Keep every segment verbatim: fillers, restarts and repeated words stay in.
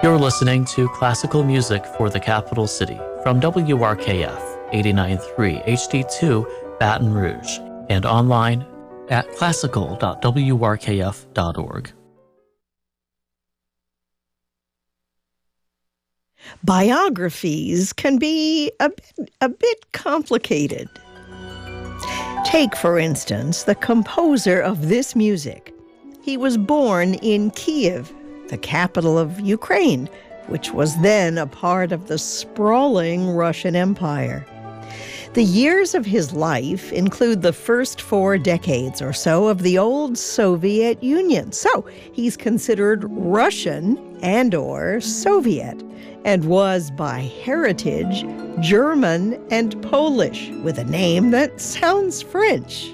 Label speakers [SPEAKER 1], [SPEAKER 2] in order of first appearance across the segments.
[SPEAKER 1] You're listening to classical music for the capital city from W R K F eighty-nine point three H D two Baton Rouge and online at classical dot w r k f dot org.
[SPEAKER 2] Biographies can be a bit, a bit complicated. Take, for instance, the composer of this music. He was born in Kiev, the capital of Ukraine, which was then a part of the sprawling Russian Empire. The years of his life include the first four decades or so of the old Soviet Union. So he's considered Russian and or Soviet, and was by heritage German and Polish, with a name that sounds French.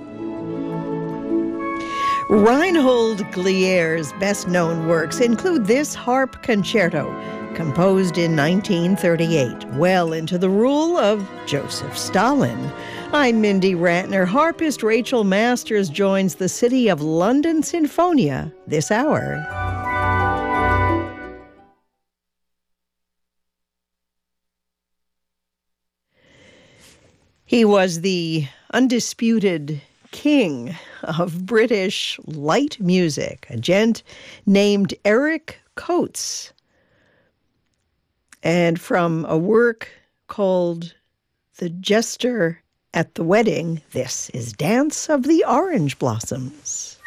[SPEAKER 2] Reinhold Glier's best-known works include this harp concerto, composed in nineteen thirty-eight, well into the rule of Joseph Stalin. I'm Mindy Ratner. Harpist Rachel Masters joins the City of London Sinfonia this hour. He was the undisputed king of British light music, a gent named Eric Coates. And from a work called The Jester at the Wedding, this is Dance of the Orange Blossoms.